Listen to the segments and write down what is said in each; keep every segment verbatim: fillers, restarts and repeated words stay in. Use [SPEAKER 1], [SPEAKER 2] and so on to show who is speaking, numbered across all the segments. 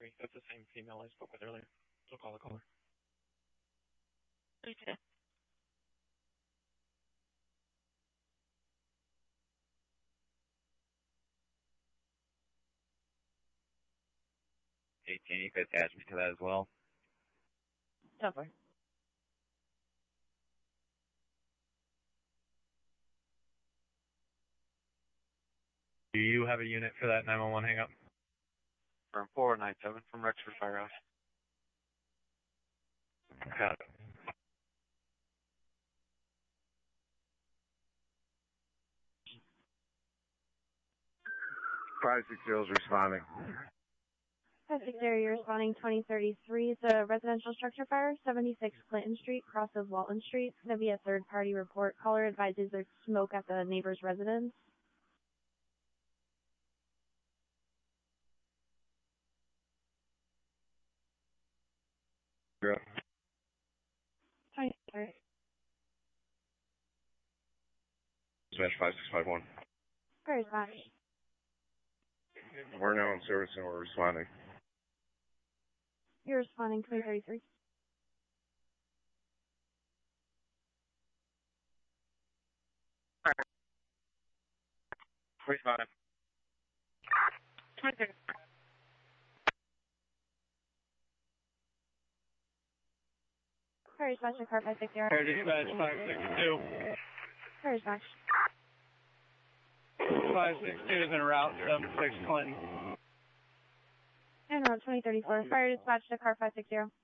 [SPEAKER 1] three. That's the same female I spoke with earlier. So call the caller.
[SPEAKER 2] Okay.
[SPEAKER 3] eighteen, you could attach me to that as well.
[SPEAKER 2] Definitely.
[SPEAKER 3] Do you have a unit for that nine one one hang up?
[SPEAKER 1] From four nine seven from Rexford Firehouse.
[SPEAKER 3] Got it. five six zero is responding.
[SPEAKER 4] five six zero, you're responding twenty thirty-three. It's a residential structure fire, seventy-six Clinton Street, cross of Walton Street. It's going to be a third-party report. Caller advises there's smoke at the neighbor's residence.
[SPEAKER 3] Yeah.
[SPEAKER 4] twenty-three.
[SPEAKER 3] Smash five six five one.
[SPEAKER 4] Very much.
[SPEAKER 3] We're now in service and we're responding.
[SPEAKER 4] You're responding twenty thirty-three.
[SPEAKER 1] Responding.
[SPEAKER 2] twenty thirty.
[SPEAKER 4] Very much, car five six zero.
[SPEAKER 1] Air dispatch five six two.
[SPEAKER 4] Very much.
[SPEAKER 1] five six two is en route, seven six Clinton.
[SPEAKER 4] And route twenty thirty-four. Fire dispatch to car five six zero.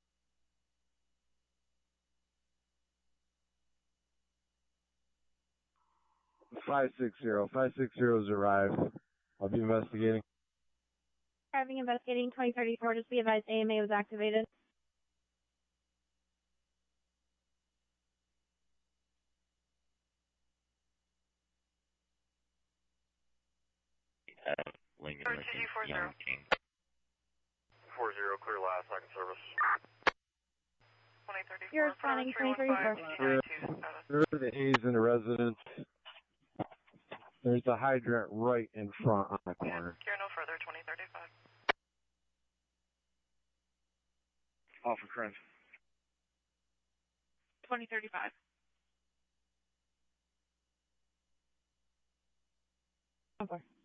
[SPEAKER 5] five six zero. five six zero has arrived. I'll be investigating.
[SPEAKER 4] Driving investigating twenty thirty-four. Just be advised A M A was activated.
[SPEAKER 3] Uh, Lincoln, Lincoln, Young King.
[SPEAKER 6] four zero, clear last, second service.
[SPEAKER 2] twenty thirty-four.
[SPEAKER 4] You're responding twenty thirty-four.
[SPEAKER 5] There are the A's in the residence. There's a hydrant right in front on the corner.
[SPEAKER 2] Care no further, twenty thirty-five.
[SPEAKER 1] Off for crunch.
[SPEAKER 2] twenty thirty-five.
[SPEAKER 4] Okay.